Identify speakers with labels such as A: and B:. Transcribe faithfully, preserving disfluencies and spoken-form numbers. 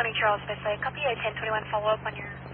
A: twenty Charles Bay, copy a ten twenty-one follow-up on your